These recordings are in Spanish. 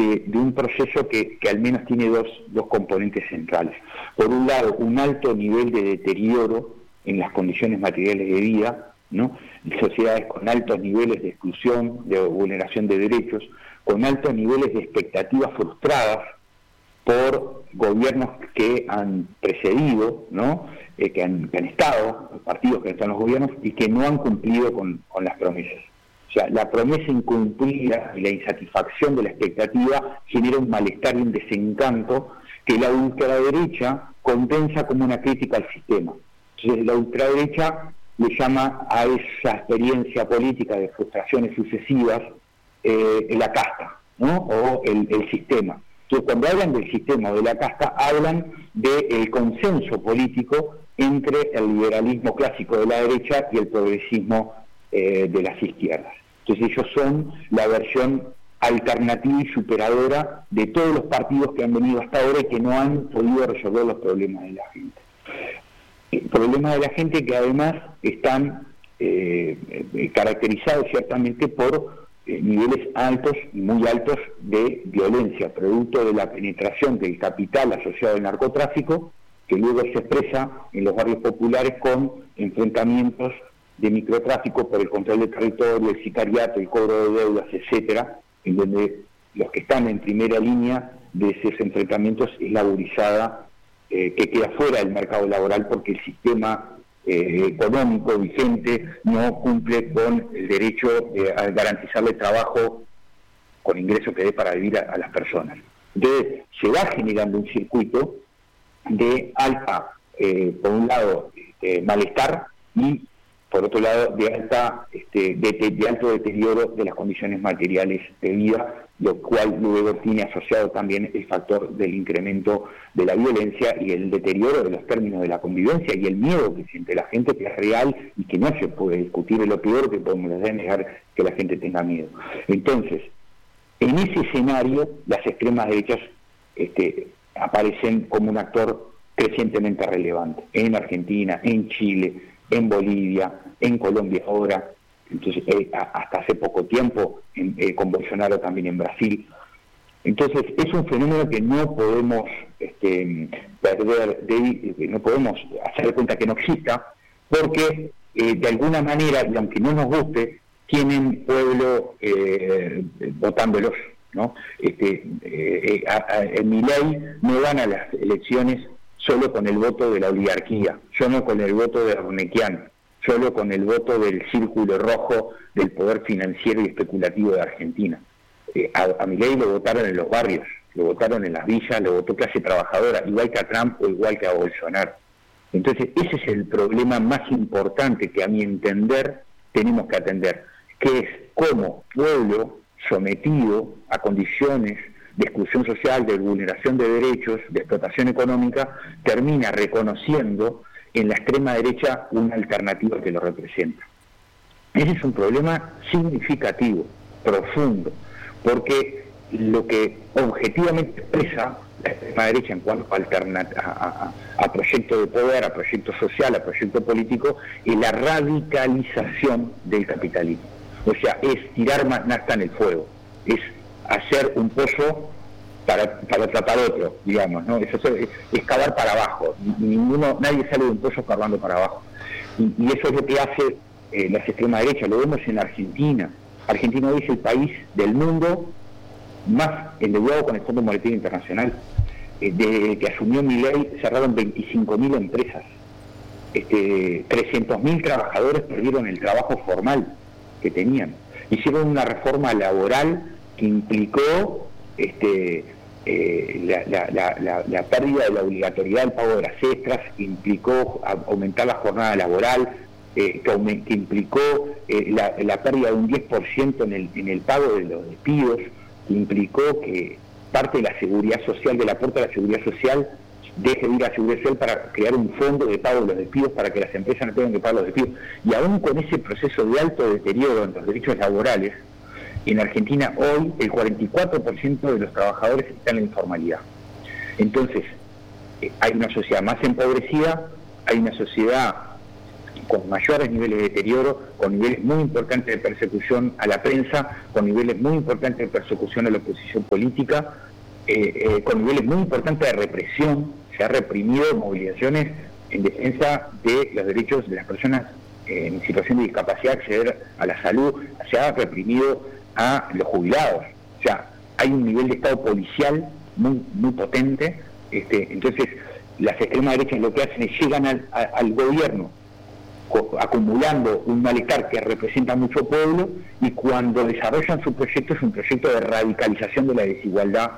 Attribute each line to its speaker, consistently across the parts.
Speaker 1: de un proceso que al menos tiene dos componentes centrales. Por un lado, un alto nivel de deterioro en las condiciones materiales de vida, ¿no? Sociedades con altos niveles de exclusión, de vulneración de derechos, con altos niveles de expectativas frustradas por gobiernos que han precedido, ¿no? Que han estado, los partidos que están en los gobiernos, y que no han cumplido con las promesas. O sea, la promesa incumplida y la insatisfacción de la expectativa genera un malestar y un desencanto que la ultraderecha condensa como una crítica al sistema. Entonces la ultraderecha le llama a esa experiencia política de frustraciones sucesivas la casta, ¿no? O el sistema. Entonces cuando hablan del sistema o de la casta, hablan del consenso político entre el liberalismo clásico de la derecha y el progresismo de las izquierdas. Entonces ellos son la versión alternativa y superadora de todos los partidos que han venido hasta ahora y que no han podido resolver los problemas de la gente. Problemas de la gente que además están caracterizados ciertamente por niveles altos y muy altos de violencia, producto de la penetración del capital asociado al narcotráfico, que luego se expresa en los barrios populares con enfrentamientos de microtráfico por el control del territorio, el sicariato, el cobro de deudas, etcétera, en donde los que están en primera línea de esos enfrentamientos es la gurizada que queda fuera del mercado laboral porque el sistema económico vigente no cumple con el derecho a garantizarle trabajo con ingresos que dé para vivir a las personas. Entonces se va generando un circuito de alta, por un lado, malestar y por otro lado de alto deterioro de las condiciones materiales de vida, lo cual luego tiene asociado también el factor del incremento de la violencia y el deterioro de los términos de la convivencia y el miedo que siente la gente, que es real y que no se puede discutir. Es lo peor que podemos negar, que la gente tenga miedo. Entonces, en ese escenario, las extremas derechas aparecen como un actor crecientemente relevante en Argentina, en Chile, en Bolivia, en Colombia ahora, entonces hasta hace poco tiempo con Bolsonaro también en Brasil. Entonces es un fenómeno que no podemos perder, no podemos hacer de cuenta que no exista, porque de alguna manera, y aunque no nos guste, tienen pueblo votándolos, ¿no? En Milei no gana las elecciones solo con el voto de la oligarquía, solo con el voto de Arnequian, solo con el voto del círculo rojo del poder financiero y especulativo de Argentina. A Milei lo votaron en los barrios, lo votaron en las villas, lo votó clase trabajadora, igual que a Trump o igual que a Bolsonaro. Entonces ese es el problema más importante que a mi entender tenemos que atender, que es cómo pueblo sometido a condiciones de exclusión social, de vulneración de derechos, de explotación económica, termina reconociendo en la extrema derecha una alternativa que lo representa. Ese es un problema significativo, profundo, porque lo que objetivamente expresa la extrema derecha en cuanto a proyecto de poder, a proyecto social, a proyecto político, es la radicalización del capitalismo. O sea, es tirar más nafta en el fuego, es hacer un pozo para tapar otro, digamos, ¿no? Eso es cavar para abajo. Nadie sale de un pozo cavando para abajo. Y eso es lo que hace la extrema derecha. Lo vemos en Argentina. Argentina hoy es el país del mundo más endeudado con el Fondo Monetario Internacional. Desde que asumió Milei cerraron 25.000 empresas. 300.000 trabajadores perdieron el trabajo formal que tenían. Hicieron una reforma laboral que implicó la pérdida de la obligatoriedad del pago de las extras, implicó aumentar la jornada laboral, que implicó la pérdida de un 10% en el pago de los despidos, que implicó que parte de la seguridad social, del aporte a la seguridad social, deje de ir a la seguridad social para crear un fondo de pago de los despidos para que las empresas no tengan que pagar los despidos. Y aún con ese proceso de alto deterioro en los derechos laborales, en Argentina hoy el 44% de los trabajadores están en la informalidad. Entonces, hay una sociedad más empobrecida, hay una sociedad con mayores niveles de deterioro, con niveles muy importantes de persecución a la prensa, con niveles muy importantes de persecución a la oposición política, con niveles muy importantes de represión. Se ha reprimido movilizaciones en defensa de los derechos de las personas en situación de discapacidad, acceder a la salud. Se ha reprimido a los jubilados. O sea, hay un nivel de Estado policial muy potente. Entonces, las extremas derechas lo que hacen es llegan al gobierno acumulando un malestar que representa mucho pueblo, y cuando desarrollan su proyecto es un proyecto de radicalización de la desigualdad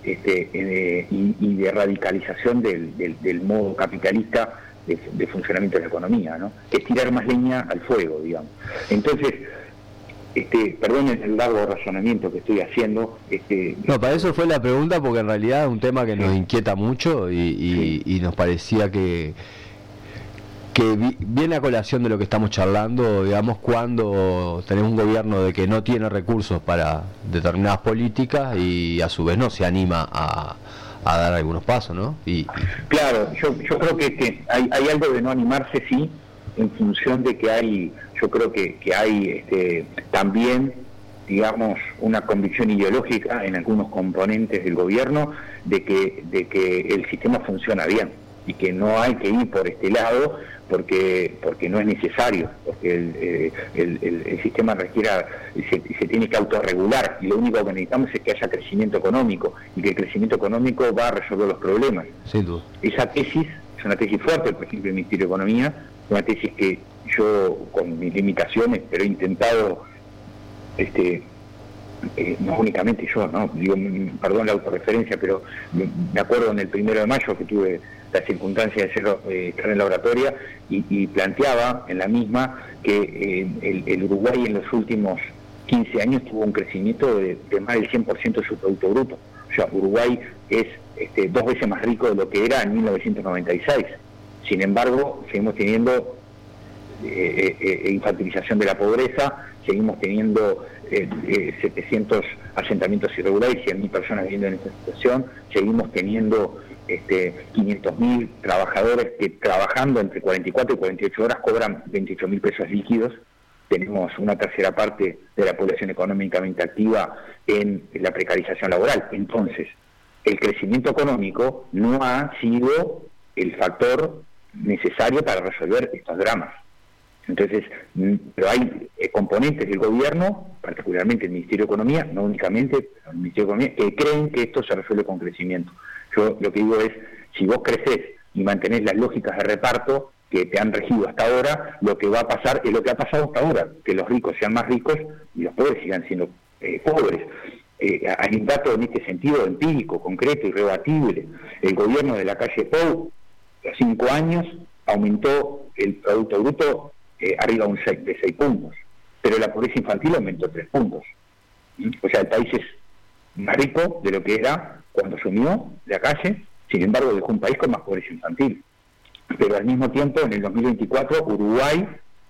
Speaker 1: y de radicalización del modo capitalista de funcionamiento de la economía, ¿no? Es tirar más leña al fuego, digamos. Entonces, perdonen el largo razonamiento que estoy haciendo.
Speaker 2: No, para eso fue la pregunta, porque en realidad es un tema que nos inquieta mucho y nos parecía que viene a colación de lo que estamos charlando, digamos, cuando tenemos un gobierno de que no tiene recursos para determinadas políticas y a su vez no se anima a dar algunos pasos, ¿no?
Speaker 1: Claro, yo creo que hay algo de no animarse, sí, en función de que hay, yo creo que hay también, digamos, una convicción ideológica en algunos componentes del gobierno de que el sistema funciona bien y que no hay que ir por este lado porque no es necesario, porque el sistema se tiene que autorregular, y lo único que necesitamos es que haya crecimiento económico, y que el crecimiento económico va a resolver los problemas.
Speaker 2: Sin duda.
Speaker 1: Esa tesis es una tesis fuerte, por ejemplo, del Ministerio de Economía, una tesis que yo, con mis limitaciones, pero he intentado, no únicamente yo, ¿no? Digo, perdón la autorreferencia, pero me acuerdo en el 1 de mayo que tuve la circunstancia de estar en la oratoria y planteaba en la misma que el Uruguay en los últimos 15 años tuvo un crecimiento de más del 100% de su Producto Bruto. O sea, Uruguay es 2 veces más rico de lo que era en 1996. Sin embargo, seguimos teniendo infantilización de la pobreza, seguimos teniendo 700 asentamientos irregulares y 100.000 personas viviendo en esta situación, seguimos teniendo 500.000 trabajadores que trabajando entre 44 y 48 horas cobran 28.000 pesos líquidos. Tenemos una tercera parte de la población económicamente activa en la precarización laboral. Entonces, el crecimiento económico no ha sido el factor necesario para resolver estos dramas. Entonces, pero hay componentes del gobierno, particularmente el Ministerio de Economía, no únicamente el Ministerio de Economía, que creen que esto se resuelve con crecimiento. Yo lo que digo es, si vos crecés y mantenés las lógicas de reparto que te han regido hasta ahora, lo que va a pasar es lo que ha pasado hasta ahora, que los ricos sean más ricos y los pobres sigan siendo pobres. Hay un dato en este sentido empírico, concreto, irrebatible. El gobierno de la calle Pou, los 5 años, aumentó el Producto Bruto arriba de 6 puntos, pero la pobreza infantil aumentó 3 puntos. O sea, el país es más rico de lo que era cuando asumió la calle, sin embargo dejó un país con más pobreza infantil. Pero al mismo tiempo, en el 2024, Uruguay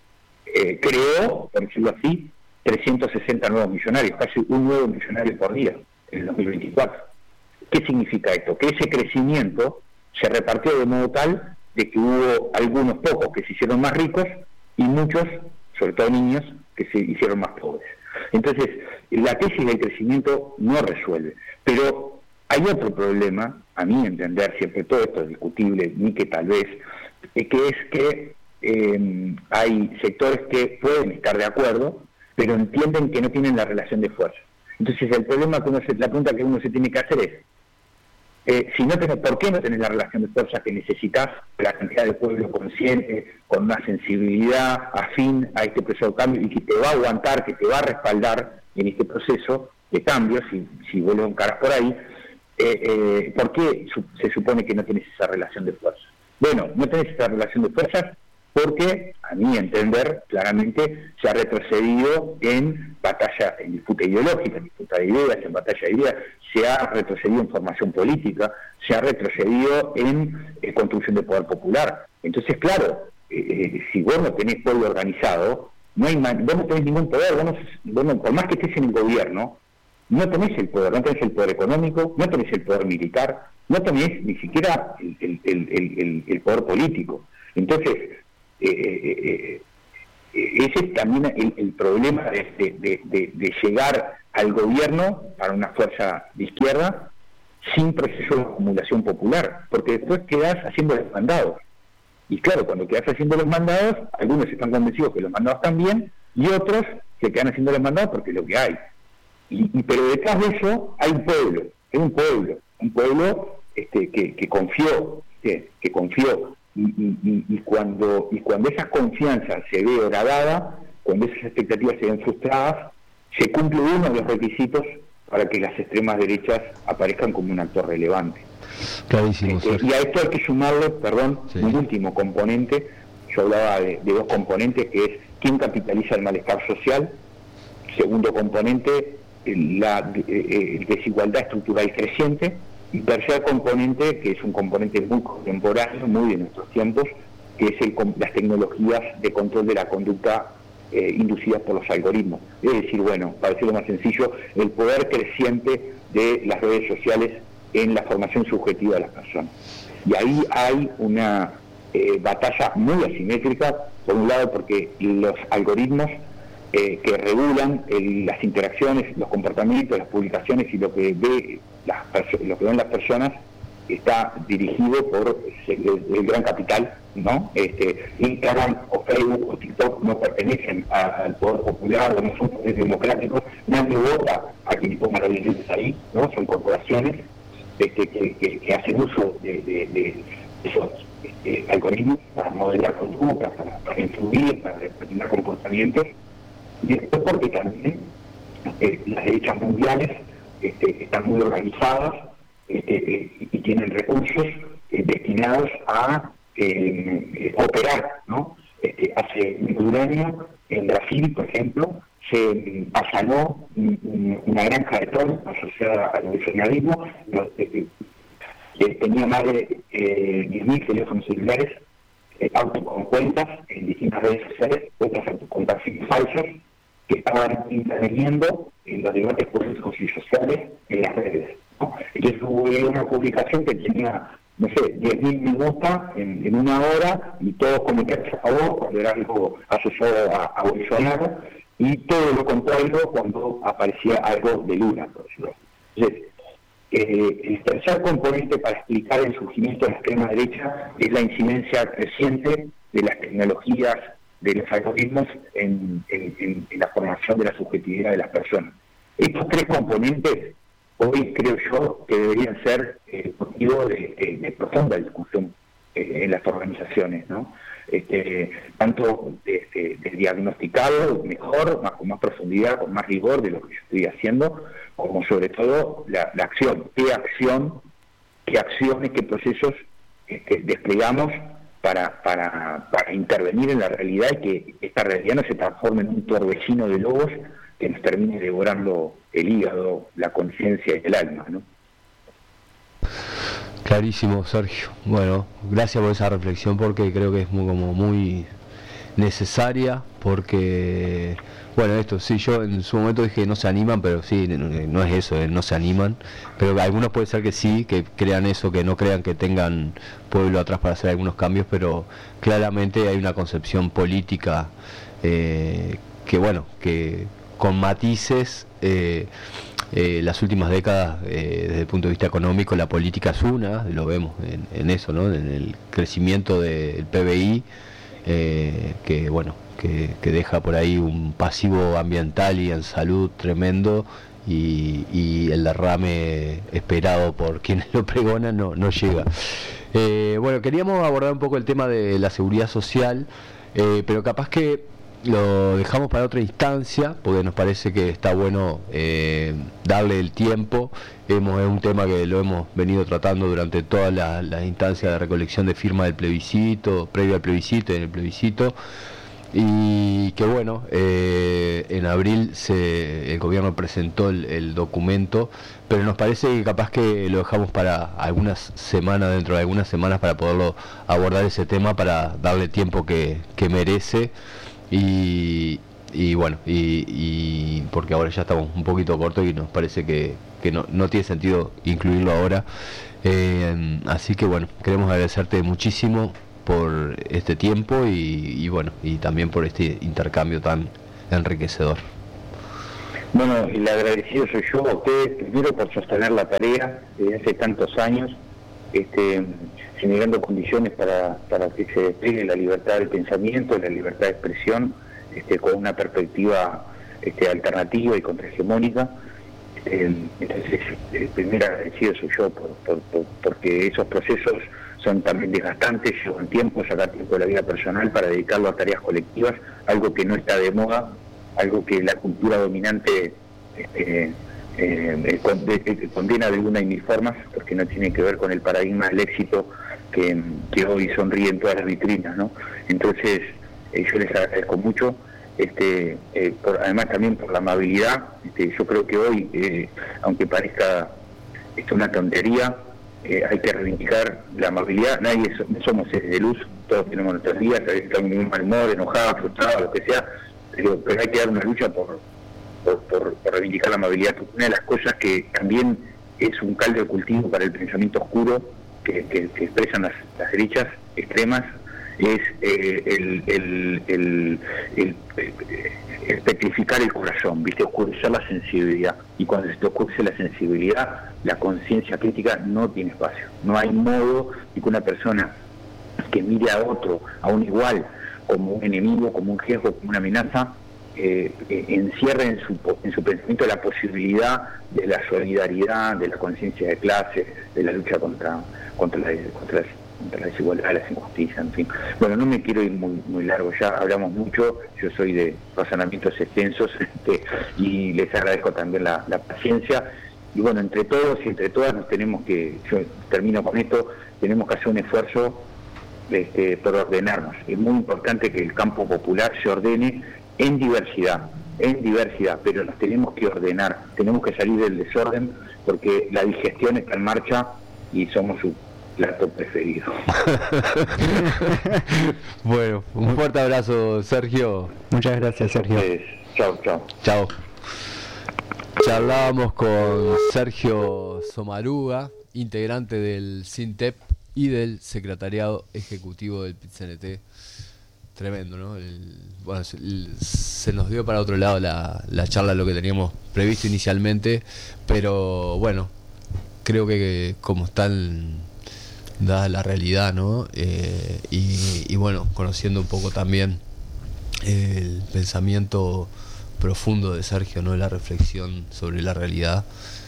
Speaker 1: creó, por decirlo así, 360 nuevos millonarios, casi un nuevo millonario por día en el 2024. ¿Qué significa esto? Que ese crecimiento se repartió de modo tal de que hubo algunos pocos que se hicieron más ricos y muchos, sobre todo niños, que se hicieron más pobres. Entonces, la tesis del crecimiento no resuelve. Pero hay otro problema, a mi entender, siempre todo esto es discutible, ni que tal vez, que es que hay sectores que pueden estar de acuerdo, pero entienden que no tienen la relación de fuerza. Entonces, el problema que la pregunta que uno se tiene que hacer es, si no tenés, ¿por qué no tenés la relación de fuerza que necesitas, la cantidad de pueblo consciente, con una sensibilidad afín a este proceso de cambio y que te va a aguantar, que te va a respaldar en este proceso de cambio, si vos lo encarás por ahí? ¿Por qué se supone que no tenés esa relación de fuerza? Bueno, no tenés esa relación de fuerzas porque, a mi entender, claramente se ha retrocedido en batalla, en disputa ideológica, en disputa de ideas, en batalla de ideas, se ha retrocedido en formación política, se ha retrocedido en construcción de poder popular. Entonces, claro, si vos no tenés pueblo organizado, vos no tenés ningún poder, por más que estés en el gobierno, no tenés el poder, no tenés el poder económico, no tenés el poder militar, no tenés ni siquiera el poder político. Entonces, ese es también el problema de llegar al gobierno para una fuerza de izquierda sin proceso de acumulación popular, porque después quedás haciendo los mandados. Y claro, cuando quedás haciendo los mandados, algunos están convencidos que los mandados están bien, y otros se quedan haciendo los mandados porque es lo que hay. Pero detrás de eso hay un pueblo, un pueblo que confió, y cuando esa confianza se ve horadada, cuando esas expectativas se ven frustradas, se cumple uno de los requisitos para que las extremas derechas aparezcan como un actor relevante.
Speaker 2: Clarísimo,
Speaker 1: y a esto hay que sumarle,
Speaker 2: sí,
Speaker 1: un último componente. Yo hablaba de dos componentes, que es quién capitaliza el malestar social. Segundo componente, la desigualdad estructural creciente. Y tercer componente, que es un componente muy contemporáneo, muy de nuestros tiempos, que es las tecnologías de control de la conducta inducidas por los algoritmos. Es decir, bueno, para decirlo más sencillo, el poder creciente de las redes sociales en la formación subjetiva de las personas. Y ahí hay una batalla muy asimétrica, por un lado porque los algoritmos que regulan las interacciones, los comportamientos, las publicaciones y lo que ven las personas está dirigido por el gran capital, ¿no? Instagram o Facebook o TikTok no pertenecen al poder popular, no son poderes democráticos, nadie vota a quien ponga las leyes ahí, ¿no? Son corporaciones que hacen uso de esos algoritmos para modelar conductas, para influir, para determinar comportamientos. Y después porque también las derechas mundiales están muy organizadas y tienen recursos destinados a operar, ¿no? Hace un año en Brasil, por ejemplo, se allanó una granja de toros asociada al bolsonarismo, tenía más de 10.000 teléfonos celulares, autos con cuentas en distintas redes sociales, otras con perfiles falsos, que estaban interviniendo en los debates políticos y sociales en las redes, ¿no? Entonces hubo una publicación que tenía, no sé, 10.000 me gusta en una hora, y todos comentarios a favor cuando era algo asociado a Bolsonaro, y todo lo contrario cuando aparecía algo de Lula, por decirlo. Entonces, el tercer componente para explicar el surgimiento de la extrema derecha es la incidencia creciente de las tecnologías, de los algoritmos en la formación de la subjetividad de las personas. Estos tres componentes hoy creo yo que deberían ser motivo de profunda discusión en las organizaciones, ¿no? Tanto de diagnosticarlo mejor, con más profundidad, con más rigor de lo que yo estoy haciendo, como sobre todo la acción. ¿Qué acciones, qué procesos desplegamos para intervenir en la realidad y que esta realidad no se transforme en un torbellino de lobos que nos termine devorando el hígado, la conciencia y el alma, ¿no?
Speaker 2: Clarísimo, Sergio. Bueno, gracias por esa reflexión, porque creo que es muy necesaria, porque, bueno, esto sí, yo en su momento dije no se animan, pero sí, no es eso, no se animan, pero algunos puede ser que sí, que crean eso, que no crean que tengan pueblo atrás para hacer algunos cambios, pero claramente hay una concepción política que, bueno, que con matices. Las últimas décadas, desde el punto de vista económico, la política es una, lo vemos en eso, ¿no? En el crecimiento del PBI, que bueno, que deja por ahí un pasivo ambiental y en salud tremendo, y el derrame esperado por quienes lo pregonan no llega. Bueno, queríamos abordar un poco el tema de la seguridad social, pero capaz que lo dejamos para otra instancia, porque nos parece que está bueno darle el tiempo. Es un tema que lo hemos venido tratando durante todas las instancias de recolección de firmas del plebiscito, previo al plebiscito y en el plebiscito, y que bueno, en abril el gobierno presentó el documento, pero nos parece que capaz que lo dejamos para algunas semanas, dentro de algunas semanas, para poderlo abordar ese tema, para darle tiempo que merece. Y bueno, y porque ahora ya estamos un poquito cortos y nos parece que no tiene sentido incluirlo ahora, así que bueno, queremos agradecerte muchísimo por este tiempo y bueno, y también por este intercambio tan enriquecedor.
Speaker 1: Bueno, el agradecido soy yo a ustedes, primero por sostener la tarea desde hace tantos años, generando condiciones para que se despliegue la libertad del pensamiento, la libertad de expresión, con una perspectiva alternativa y contrahegemónica. Entonces, el primer agradecido soy yo porque esos procesos son también desgastantes, llevan tiempo, sacar tiempo de la vida personal para dedicarlo a tareas colectivas, algo que no está de moda, algo que la cultura dominante condena de una y mil formas, porque no tiene que ver con el paradigma del éxito que hoy sonríe en todas las vitrinas, ¿no? Entonces, yo les agradezco mucho, además también por la amabilidad. Yo creo que hoy, aunque parezca una tontería, hay que reivindicar la amabilidad. Nadie somos seres de luz, todos tenemos nuestros días, a veces estamos en un mal humor, enojados, frustrados, lo que sea, pero hay que dar una lucha por reivindicar la amabilidad. Una de las cosas que también es un caldo de cultivo para el pensamiento oscuro que expresan las derechas extremas es el petrificar el corazón, ¿viste? Oscurecer la sensibilidad. Y cuando se te oscurece la sensibilidad, la conciencia crítica no tiene espacio. No hay modo de que una persona que mire a otro, a un igual, como un enemigo, como un riesgo, como una amenaza, encierre en su pensamiento la posibilidad de la solidaridad, de la conciencia de clase, de la lucha contra la desigualdad, las injusticias, en fin. Bueno, no me quiero ir muy largo, ya hablamos mucho, yo soy de razonamientos extensos y les agradezco también la paciencia. Y bueno, entre todos y entre todas yo termino con esto, tenemos que hacer un esfuerzo por ordenarnos. Es muy importante que el campo popular se ordene en diversidad, pero nos tenemos que ordenar, tenemos que salir del desorden, porque la digestión está en marcha y somos su plato preferido.
Speaker 2: Bueno, un fuerte abrazo, Sergio.
Speaker 3: Muchas gracias, Sergio.
Speaker 2: Chao. Charlábamos con Sergio Somaruga, integrante del SINTEP y del Secretariado Ejecutivo del PIT-CNT. Tremendo, ¿no? Se nos dio para otro lado la charla, lo que teníamos previsto inicialmente, pero bueno, creo que como están dada la realidad, ¿no? Y bueno, conociendo un poco también el pensamiento profundo de Sergio, ¿no? La reflexión sobre la realidad,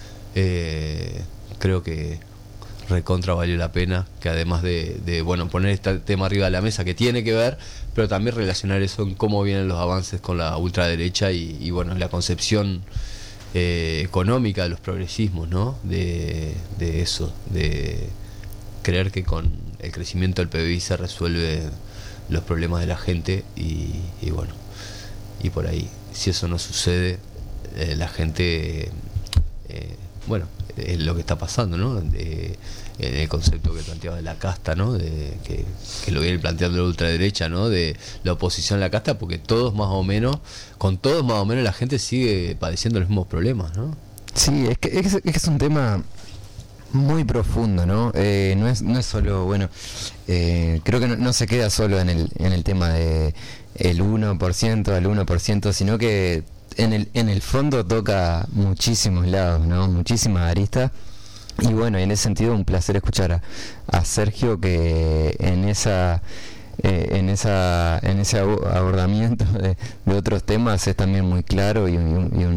Speaker 2: creo que recontra valió la pena, que además de bueno, poner este tema arriba de la mesa que tiene que ver, pero también relacionar eso en cómo vienen los avances con la ultraderecha y bueno, la concepción económica de los progresismos, ¿no? De eso, de creer que con el crecimiento del PBI se resuelve los problemas de la gente y bueno, y por ahí, si eso no sucede, la gente bueno, es lo que está pasando, ¿no? En el concepto que planteaba de la casta, ¿no? Que lo viene planteando la ultraderecha, ¿no? De la oposición a la casta, porque todos más o menos la gente sigue padeciendo los mismos problemas, ¿no?
Speaker 3: Sí, es que es un tema muy profundo, ¿no? No es solo, bueno, creo que no se queda solo en el tema de el 1% al 1%, sino que en el fondo toca muchísimos lados, ¿no? Muchísimas aristas. Y bueno, en ese sentido un placer escuchar a Sergio, que en ese abordamiento de otros temas es también muy claro y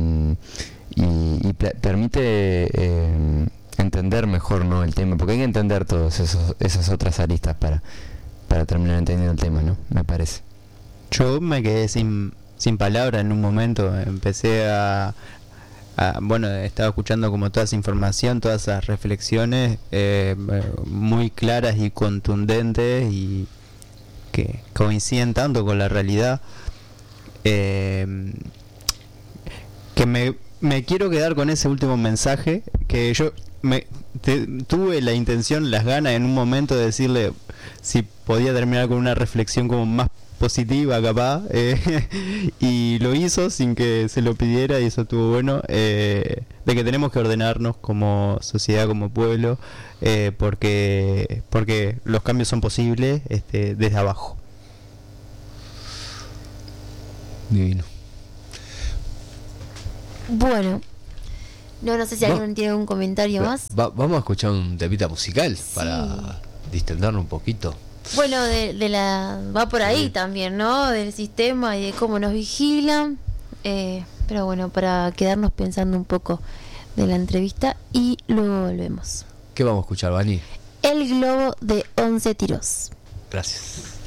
Speaker 3: permite entender mejor, ¿no? El tema, porque hay que entender todas esas otras aristas para terminar entendiendo el tema, ¿no? Me parece.
Speaker 4: Yo me quedé sin palabras en un momento. Empecé bueno, estaba escuchando como toda esa información, todas esas reflexiones muy claras y contundentes y que coinciden tanto con la realidad, que me quiero quedar con ese último mensaje, que yo tuve la intención, las ganas en un momento de decirle si podía terminar con una reflexión como más positiva capaz, y lo hizo sin que se lo pidiera, y eso estuvo bueno. que tenemos que ordenarnos como sociedad, como pueblo, porque los cambios son posibles desde abajo.
Speaker 2: Divino.
Speaker 5: Bueno, no sé si alguien tiene un comentario más.
Speaker 2: Vamos a escuchar un temita musical para distendernos un poquito.
Speaker 5: Bueno, va por ahí también, ¿no? Del sistema y de cómo nos vigilan. Pero bueno, para quedarnos pensando un poco de la entrevista y luego volvemos.
Speaker 2: ¿Qué vamos a escuchar, Vani?
Speaker 5: El globo de 11 tiros.
Speaker 2: Gracias.